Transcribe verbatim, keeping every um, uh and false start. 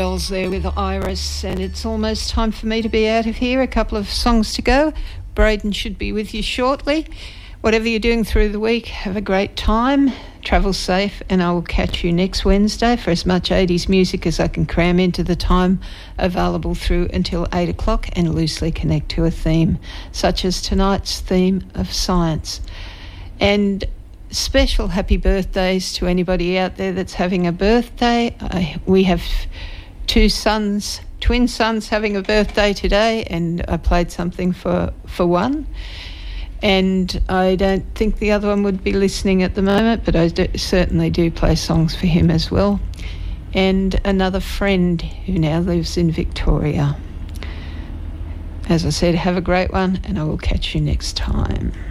Girls there with Iris, and it's almost time for me to be out of here. A couple of songs to go. Braden should be with you shortly. Whatever you're doing through the week, have a great time, travel safe, and I will catch you next Wednesday for as much eighties music as I can cram into the time available through until eight o'clock and loosely connect to a theme, such as tonight's theme of science. And special happy birthdays to anybody out there that's having a birthday. I, we have two sons, twin sons having a birthday today, and I played something for, for one. And I don't think the other one would be listening at the moment, but I do, certainly do play songs for him as well. And another friend who now lives in Victoria. As I said, have a great one, and I will catch you next time.